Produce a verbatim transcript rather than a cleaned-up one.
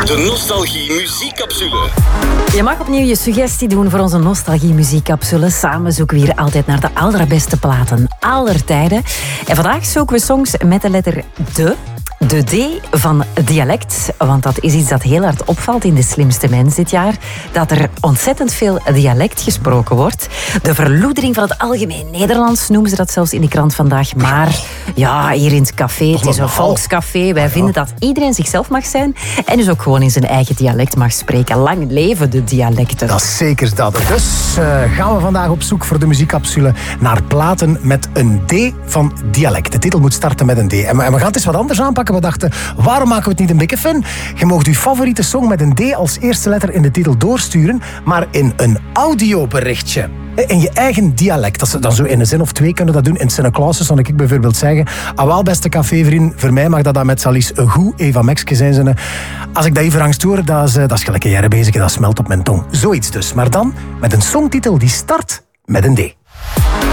De Nostalgie Muziekcapsule. Je mag opnieuw je suggestie doen voor onze Nostalgie Muziekcapsule. Samen zoeken we hier altijd naar de allerbeste platen aller tijden. En vandaag zoeken we songs met de letter de. De D van dialect, want dat is iets dat heel hard opvalt in De Slimste Mens dit jaar. Dat er ontzettend veel dialect gesproken wordt. De verloedering van het algemeen Nederlands noemen ze dat zelfs in de krant vandaag. Maar ja, hier in het café, het is een volkscafé. Wij vinden dat iedereen zichzelf mag zijn en dus ook gewoon in zijn eigen dialect mag spreken. Lang leven de dialecten. Dat is zeker dat. Dus uh, gaan we vandaag op zoek voor de muziekcapsule naar platen met een D van dialect. De titel moet starten met een D. En we gaan het eens wat anders aanpakken. We dachten, waarom maken we het niet een beetje fun? Je mag je favoriete song met een D als eerste letter in de titel doorsturen, maar in een audioberichtje. In je eigen dialect. Dat ze dan zo in een zin of twee kunnen dat doen. In Sint-Clauses zou ik bijvoorbeeld zeggen, awel beste cafévriend, voor mij mag dat dan met Salis een goed Eva Mekske zijn. Als ik dat even angst hoor, dat is, dat is gelijk een jaren bezig, dat smelt op mijn tong. Zoiets dus. Maar dan met een songtitel die start met een D.